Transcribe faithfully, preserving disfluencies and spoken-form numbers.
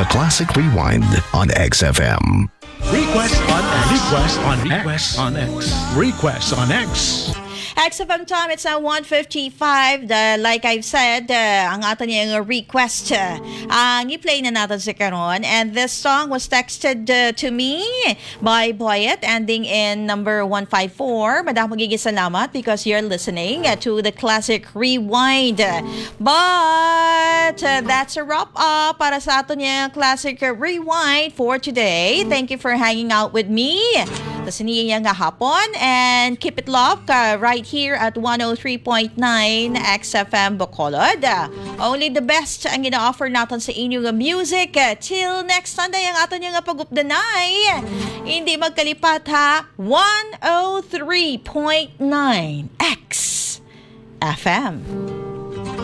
The Classic Rewind on X F M. Request on X. Request on Request on X. Request on X. X F M time, it's now one fifty-five. The, like I've said, uh, ang ato niyang request, uh, ang i-play na natin sa karon. And this song was texted uh, to me by Boyet, ending in number one five four. Madaming magiging salamat because you're listening uh, to the Classic Rewind. But uh, that's a wrap up para sa ato niyang Classic Rewind for today. Thank you for hanging out with me. Tapos niya nga hapon, and keep it locked uh, right here at one oh three point nine X F M Bacolod. Uh, only the best ang ina-offer natin sa inyong music. Uh, till next Sunday ang ato nga pag-updanay. Hindi magkalipat ha, one oh three point nine X F M.